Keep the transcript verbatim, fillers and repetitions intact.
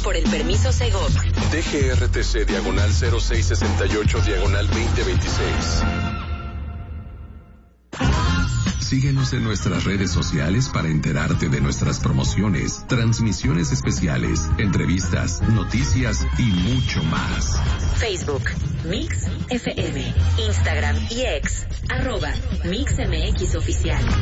por el permiso Segov. D G R T C diagonal cero seis sesenta y ocho diagonal veinte veintiséis. Síguenos en nuestras redes sociales para enterarte de nuestras promociones, transmisiones especiales, entrevistas, noticias y mucho más. Facebook, Mix F M, Instagram y X, arroba Mix M X Oficial.